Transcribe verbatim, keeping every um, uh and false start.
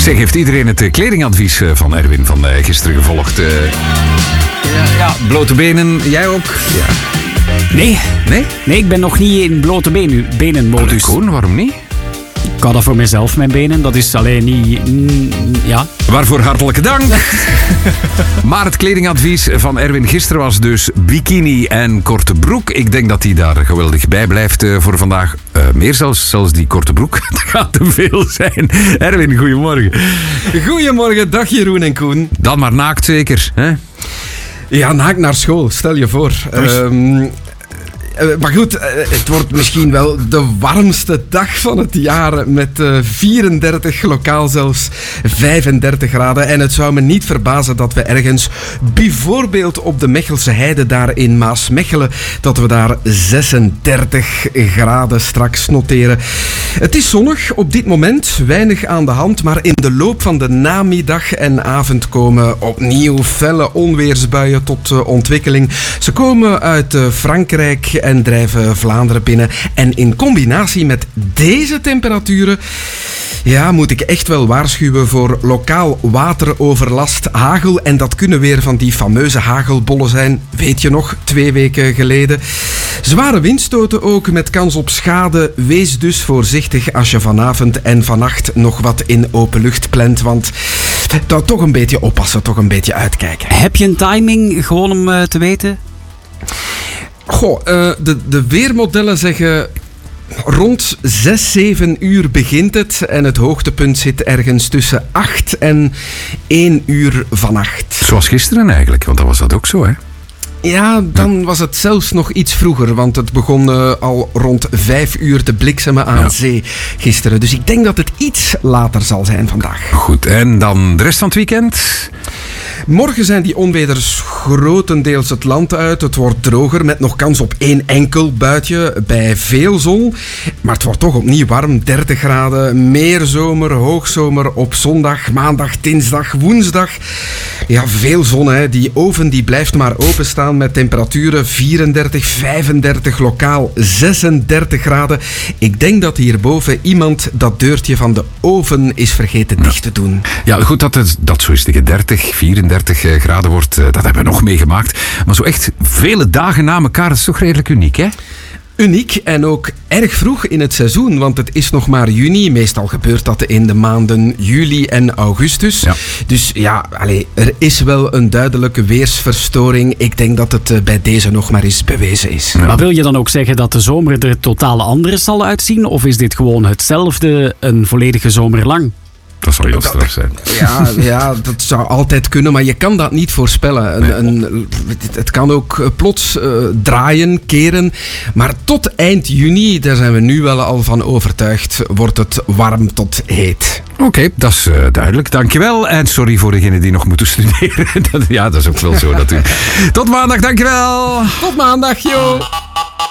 Zeg, heeft iedereen het kledingadvies van Erwin van gisteren gevolgd? Uh, ja, ja, blote benen, jij ook? Ja. Nee. Nee? Nee, ik ben nog niet in blote benen, benenmodus. Koen, waarom niet? Ik hou dat voor mezelf, mijn benen. Dat is alleen niet... Mm, ja. Waarvoor hartelijke dank. Maar het kledingadvies van Erwin gisteren was dus bikini en korte broek. Ik denk dat hij daar geweldig bij blijft uh, voor vandaag. Uh, meer zelfs, zelfs die korte broek. Dat gaat te veel zijn. Erwin, goedemorgen. Goedemorgen, dag Jeroen en Koen. Dan maar naakt zeker, hè? Ja, naakt naar school, stel je voor. Um, Uh, maar goed, uh, het wordt misschien wel de warmste dag van het jaar met uh, vierendertig, lokaal zelfs vijfendertig graden. En het zou me niet verbazen dat we ergens, bijvoorbeeld op de Mechelse Heide daar in Maasmechelen, dat we daar zesendertig graden straks noteren. Het is zonnig op dit moment, weinig aan de hand, maar in de loop van de namiddag en avond komen opnieuw felle onweersbuien tot uh, ontwikkeling. Ze komen uit uh, Frankrijk en drijven Vlaanderen binnen. En in combinatie met deze temperaturen, ja, moet ik echt wel waarschuwen voor lokaal wateroverlast, hagel. En dat kunnen weer van die fameuze hagelbollen zijn, weet je nog, twee weken geleden. Zware windstoten ook, met kans op schade. Wees dus voorzichtig als je vanavond en vannacht nog wat in open lucht plant, want dan toch een beetje oppassen, toch een beetje uitkijken. Heb je een timing, gewoon om uh, te weten? Goh, uh, de, de weermodellen zeggen rond zes, zeven uur begint het en het hoogtepunt zit ergens tussen acht en één uur vannacht. Zoals gisteren eigenlijk, want dan was dat ook zo, hè? Ja, dan was het zelfs nog iets vroeger, want het begon uh, al rond vijf uur te bliksemen aan ja. zee gisteren. Dus ik denk dat het iets later zal zijn vandaag. Goed, en dan de rest van het weekend? Morgen zijn die onweders grotendeels het land uit. Het wordt droger met nog kans op één enkel buitje bij veel zon. Maar het wordt toch opnieuw warm, dertig graden. Meer zomer, hoogzomer op zondag, maandag, dinsdag, woensdag. Ja, veel zon, hè. Die oven die blijft maar openstaan met temperaturen vierendertig, vijfendertig, lokaal zesendertig graden. Ik denk dat hierboven iemand dat deurtje van de oven is vergeten dicht te doen. Ja, goed dat het dat zo is tegen dertig, vierendertig graden wordt. Dat hebben we nog meegemaakt. Maar zo echt vele dagen na elkaar, dat is toch redelijk uniek, hè? Uniek en ook erg vroeg in het seizoen, want het is nog maar juni. Meestal gebeurt dat in de maanden juli en augustus. Ja. Dus ja, allez, er is wel een duidelijke weersverstoring. Ik denk dat het bij deze nog maar eens bewezen is. Ja. Maar wil je dan ook zeggen dat de zomer er totaal anders zal uitzien? Of is dit gewoon hetzelfde een volledige zomer lang? Dat zou heel straf zijn. Ja, ja, dat zou altijd kunnen, maar je kan dat niet voorspellen. Een, nee. een, het, het kan ook plots uh, draaien, keren. Maar tot eind juni, daar zijn we nu wel al van overtuigd, wordt het warm tot heet. Oké, okay, dat is uh, duidelijk. Dankjewel. En sorry voor degenen die nog moeten studeren. Ja, dat is ook wel zo natuurlijk. Tot maandag, dankjewel. Tot maandag, joh.